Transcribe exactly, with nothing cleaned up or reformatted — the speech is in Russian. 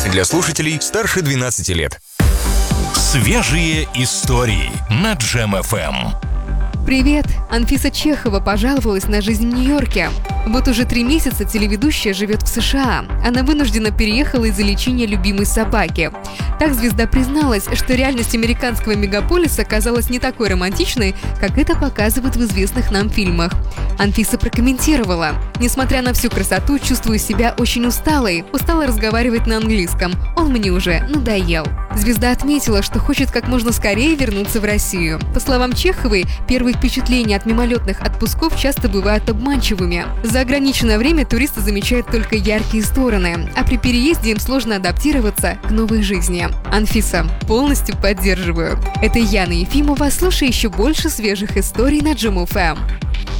Для слушателей старше двенадцати лет. Свежие истории на Джем эф эм. Привет! Анфиса Чехова пожаловалась на жизнь в Нью-Йорке. Вот уже три месяца телеведущая живет в США. Она вынуждена переехала из-за лечения любимой собаки. Так звезда призналась, что реальность американского мегаполиса оказалась не такой романтичной, как это показывают в известных нам фильмах. Анфиса прокомментировала: «Несмотря на всю красоту, чувствую себя очень усталой. Устала разговаривать на английском. Он мне уже надоел». Звезда отметила, что хочет как можно скорее вернуться в Россию. По словам Чеховой, первые впечатления от мимолетных отпусков часто бывают обманчивыми. За ограниченное время туристы замечают только яркие стороны, а при переезде им сложно адаптироваться к новой жизни. Анфиса: полностью поддерживаю. Это Яна Ефимова. Слушай еще больше свежих историй на Джем эф эм.